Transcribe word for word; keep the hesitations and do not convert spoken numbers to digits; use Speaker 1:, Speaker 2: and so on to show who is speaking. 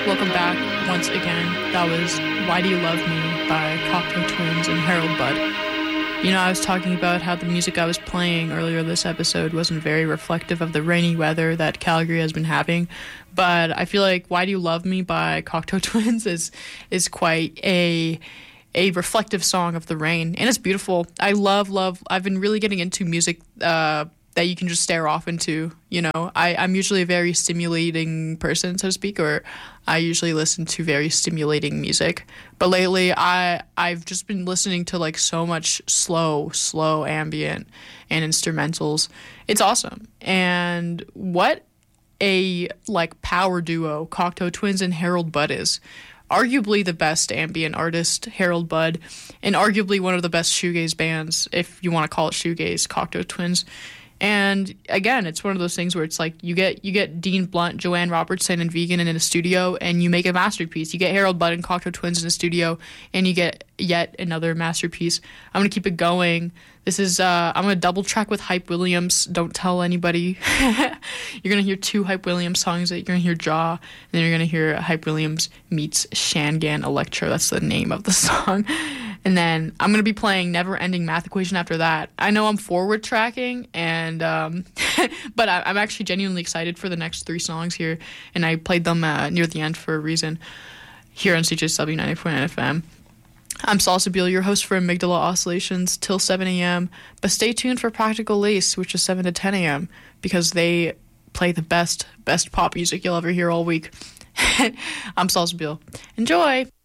Speaker 1: Welcome back once again. That was Why Do You Love Me by Cocteau Twins and Harold Budd. You know, I was talking about how the music I was playing earlier this episode wasn't very reflective of the rainy weather that Calgary has been having, but I feel like Why Do You Love Me by Cocteau Twins is is quite a a reflective song of the rain, and it's beautiful. I love, love, I've been really getting into music uh, that you can just stare off into, you know. I, I'm usually a very stimulating person, so to speak, or I usually listen to very stimulating music. But lately, I, I've just been listening to, like, so much slow, slow ambient and instrumentals. It's awesome. And what a, like, power duo Cocteau Twins and Harold Budd is. Arguably the best ambient artist, Harold Budd, and arguably one of the best shoegaze bands, if you want to call it shoegaze, Cocteau Twins. And again, it's one of those things where it's like you get you get Dean Blunt, Joanne Robertson, and Vegan in a studio, and you make a masterpiece. You get Harold Budd and Cocteau Twins in a studio, and you get yet another masterpiece. I'm gonna keep it going. This is uh, I'm gonna double track with Hype Williams. Don't tell anybody. You're gonna hear two Hype Williams songs. You're gonna hear Jaw, and then you're gonna hear Hype Williams meets Shangan Electro. That's the name of the song. And then I'm going to be playing Never Ending Math Equation after that. I know I'm forward tracking, and um, but I, I'm actually genuinely excited for the next three songs here, and I played them uh, near the end for a reason here on C J S W ninety point nine F M. I'm Salsabil, your host for Amygdala Oscillations till seven a.m., but stay tuned for Practical Lace, which is seven to ten a.m., because they play the best, best pop music you'll ever hear all week. I'm Salsabil. Enjoy!